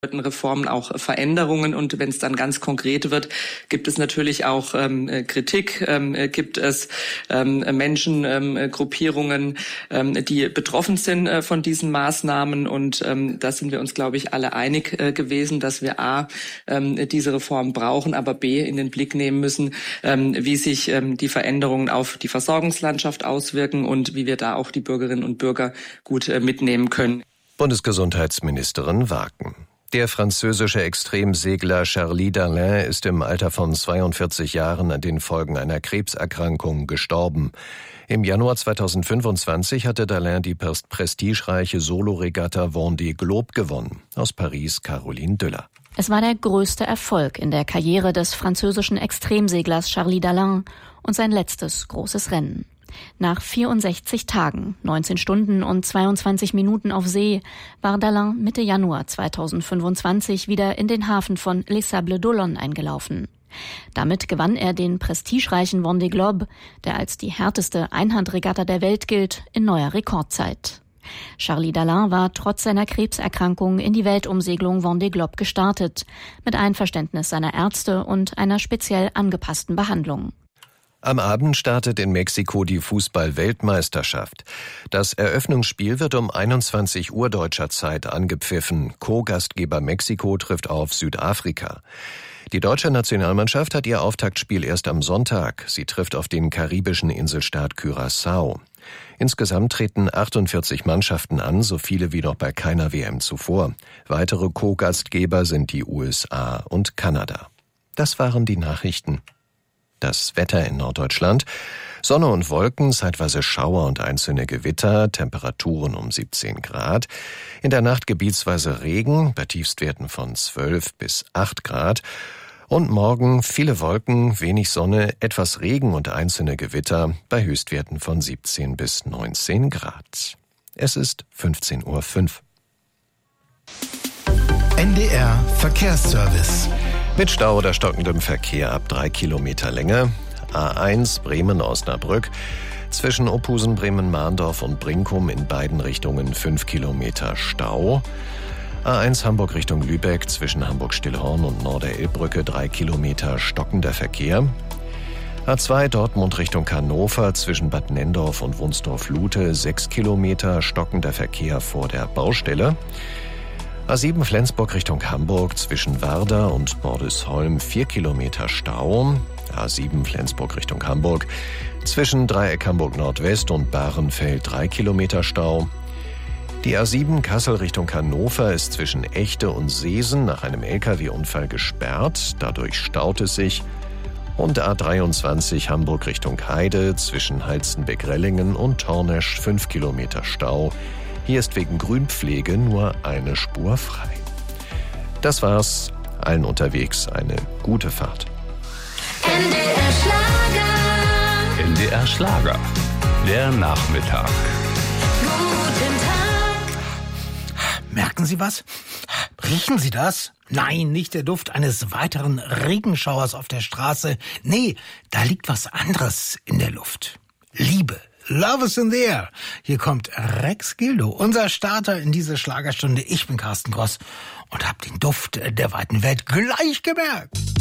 Reformen auch Veränderungen, und wenn es dann ganz konkret wird, gibt es natürlich auch Kritik, gibt es Menschen, Gruppierungen, die betroffen sind von diesen Maßnahmen, und da sind wir uns, glaube ich, alle einig gewesen, dass wir A, diese Reform brauchen, aber B, in den Blick nehmen müssen, wie sich die Veränderungen auf die Versorgungslandschaft auswirken und wie wir da auch die Bürgerinnen und Bürger gut mitnehmen können. Bundesgesundheitsministerin Waken. Der französische Extremsegler Charlie Dalin ist im Alter von 42 Jahren an den Folgen einer Krebserkrankung gestorben. Im Januar 2025 hatte Dalin die prestigereiche Soloregatta Vendée Globe gewonnen. Aus Paris Caroline Düller. Es war der größte Erfolg in der Karriere des französischen Extremseglers Charlie Dalin und sein letztes großes Rennen. Nach 64 Tagen, 19 Stunden und 22 Minuten auf See war Dalin Mitte Januar 2025 wieder in den Hafen von Les Sables d'Olonne eingelaufen. Damit gewann er den prestigereichen Vendée Globe, der als die härteste Einhandregatta der Welt gilt, in neuer Rekordzeit. Charlie Dalin war trotz seiner Krebserkrankung in die Weltumsegelung Vendée Globe gestartet, mit Einverständnis seiner Ärzte und einer speziell angepassten Behandlung. Am Abend startet in Mexiko die Fußball-Weltmeisterschaft. Das Eröffnungsspiel wird um 21 Uhr deutscher Zeit angepfiffen. Co-Gastgeber Mexiko trifft auf Südafrika. Die deutsche Nationalmannschaft hat ihr Auftaktspiel erst am Sonntag. Sie trifft auf den karibischen Inselstaat Curaçao. Insgesamt treten 48 Mannschaften an, so viele wie noch bei keiner WM zuvor. Weitere Co-Gastgeber sind die USA und Kanada. Das waren die Nachrichten. Das Wetter in Norddeutschland: Sonne und Wolken, zeitweise Schauer und einzelne Gewitter, Temperaturen um 17 Grad. In der Nacht gebietsweise Regen, bei Tiefstwerten von 12 bis 8 Grad. Und morgen viele Wolken, wenig Sonne, etwas Regen und einzelne Gewitter, bei Höchstwerten von 17 bis 19 Grad. Es ist 15:05 Uhr. NDR Verkehrsservice. Mit Stau oder stockendem Verkehr ab 3 Kilometer Länge. A1 Bremen-Osnabrück. Zwischen Opusen, Bremen-Mahndorf und Brinkum in beiden Richtungen 5 Kilometer Stau. A1 Hamburg Richtung Lübeck zwischen Hamburg-Stillhorn und Norderelbbrücke 3 Kilometer stockender Verkehr. A2 Dortmund Richtung Hannover zwischen Bad Nenndorf und Wunsdorf-Lute 6 Kilometer stockender Verkehr vor der Baustelle. A7 Flensburg Richtung Hamburg zwischen Werder und Bordesholm 4 Kilometer Stau. A7 Flensburg Richtung Hamburg zwischen Dreieck Hamburg Nordwest und Bahrenfeld 3 Kilometer Stau. Die A7 Kassel Richtung Hannover ist zwischen Echte und Seesen nach einem Lkw-Unfall gesperrt. Dadurch staut es sich. Und A23 Hamburg Richtung Heide zwischen Halstenbeck-Rellingen und Tornesch 5 Kilometer Stau. Hier ist wegen Grünpflege nur eine Spur frei. Das war's. Allen unterwegs eine gute Fahrt. NDR Schlager. NDR Schlager. Der Nachmittag. Guten Tag. Merken Sie was? Riechen Sie das? Nein, nicht der Duft eines weiteren Regenschauers auf der Straße. Nee, da liegt was anderes in der Luft. Liebe. Love is in the air. Hier kommt Rex Gildo, unser Starter in diese Schlagerstunde. Ich bin Carsten Gross und hab den Duft der weiten Welt gleich gemerkt.